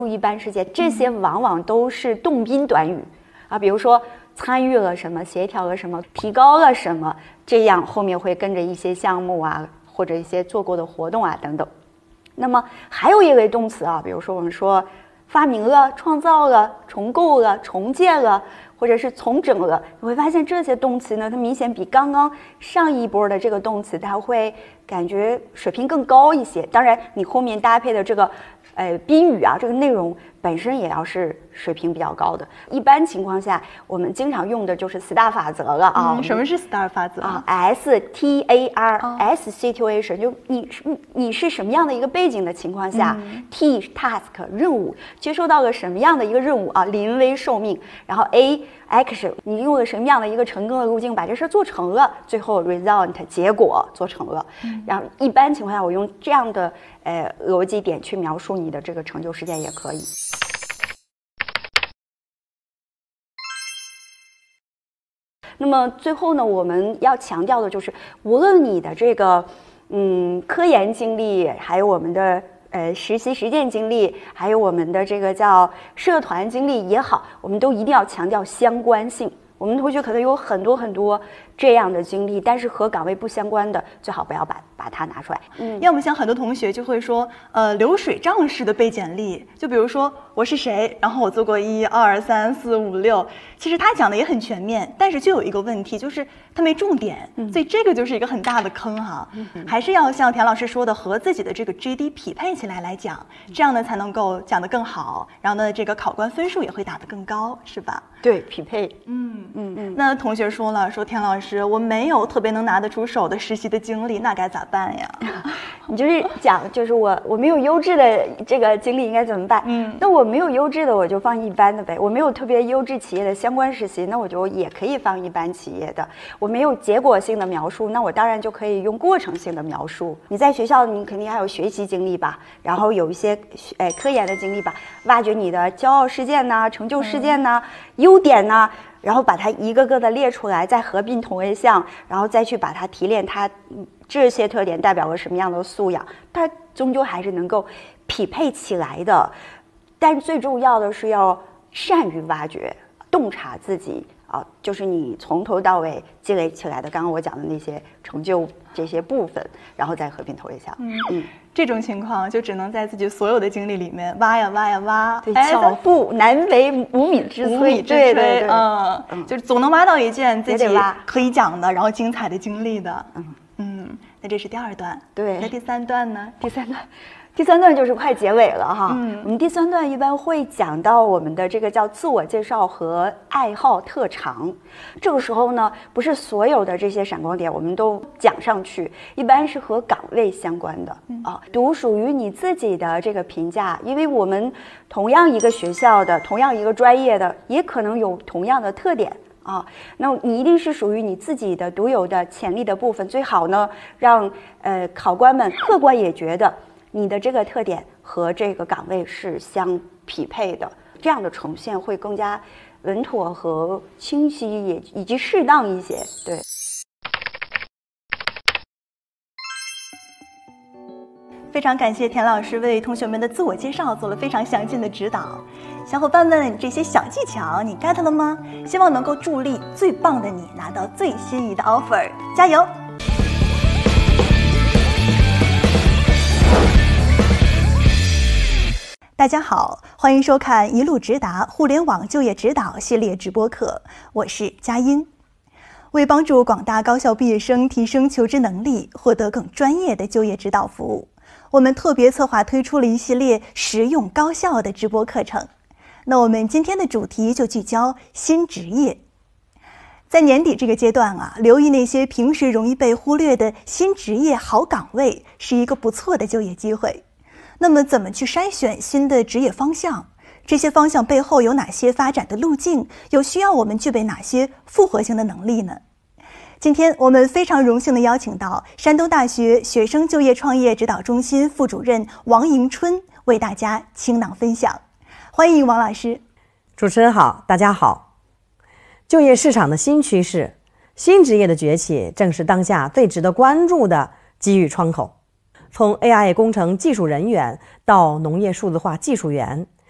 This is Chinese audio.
一般事件，这些往往都是动宾短语啊，比如说参与了什么，协调了什么，提高了什么，这样后面会跟着一些项目啊，或者一些做过的活动啊等等。那么还有一类动词啊，比如说我们说发明了、创造了、重构了、重建了，或者是重整了，你会发现这些动词呢，它明显比刚刚上一波的这个动词，它会感觉水平更高一些。当然，你后面搭配的这个宾语啊，这个内容本身也要是水平比较高的。一般情况下，我们经常用的就是 STAR 法则了啊。 什么是 STAR 法则啊？STAR、S situation，就你是什么样的一个背景的情况下，T task 任务接收到了什么样的一个任务啊，临危受命，然后 A action 你用了什么样的一个成功的路径把这事做成了，最后 result 结果做成了。然后一般情况下，我用这样的逻辑点去描述你的这个成就事件也可以。那么最后呢，我们要强调的就是，无论你的这个科研经历，还有我们的实习实践经历，还有我们的这个叫社团经历也好，我们都一定要强调相关性。我们同学可能有很多这样的经历，但是和岗位不相关的，最好不要把它拿出来。 要么像很多同学就会说，流水账式的背简历，就比如说我是谁，然后我做过1、2、3、4、5、6，其实他讲的也很全面，但是就有一个问题，就是他没重点，所以这个就是一个很大的坑哈。还是要像田老师说的，和自己的这个 JD 匹配起来讲，这样呢才能够讲得更好，然后呢这个考官分数也会打得更高，是吧？ 对，匹配。 那同学说了，说田老师，我没有特别能拿得出手的实习的经历，那该咋办呀？ 你就是讲，就是我没有优质的这个经历应该怎么办？那我没有优质的，我就放一般的呗。我没有特别优质企业的相关实习，那我就也可以放一般企业的。我没有结果性的描述，那我当然就可以用过程性的描述。你在学校，你肯定还有学习经历吧，然后有一些科研的经历吧，挖掘你的骄傲事件呐、成就事件呐、优点呐。然后把它一个个的列出来，再合并同位项，然后再去把它提炼它这些特点代表了什么样的素养，它终究还是能够匹配起来的。但最重要的是要善于挖掘、洞察自己啊，就是你从头到尾积累起来的刚刚我讲的那些成就这些部分，然后再合并同位项。 这种情况就只能在自己所有的经历里面挖呀挖呀挖， 对，巧妇难为无米之炊，对， 就是总能挖到一件自己可以讲的，然后精彩的经历的。那这是第2段， 对。 那第3段呢？ 第三段就是快结尾了哈。我们第3段一般会讲到我们的这个叫自我介绍和爱好特长。这个时候呢，不是所有的这些闪光点我们都讲上去，一般是和岗位相关的独属于你自己的这个评价。因为我们同样一个学校的，同样一个专业的，也可能有同样的特点。那你一定是属于你自己的独有的潜力的部分，最好呢让考官们客观也觉得你的这个特点和这个岗位是相匹配的，这样的呈现会更加稳妥和清晰，以及适当一些。对。 非常感谢田老师为同学们的自我介绍做了非常详尽的指导。小伙伴们，这些小技巧你 get 了吗？希望能够助力最棒的你拿到最心仪的 offer， 加油！大家好，欢迎收看一路直达互联网就业指导系列直播课，我是佳音。为帮助广大高校毕业生提升求职能力，获得更专业的就业指导服务，我们特别策划推出了一系列实用高效的直播课程。那我们今天的主题就聚焦新职业。在年底这个阶段留意那些平时容易被忽略的新职业好岗位，是一个不错的就业机会。那么怎么去筛选新的职业方向？这些方向背后有哪些发展的路径？又需要我们具备哪些复合性的能力呢？今天我们非常荣幸地邀请到山东大学学生就业创业指导中心副主任王迎春为大家倾囊分享。欢迎王老师。 主持人好，大家好。就业市场的新趋势，新职业的崛起，正是当下最值得关注的机遇窗口。从 AI 工程技术人员到农业数字化技术员，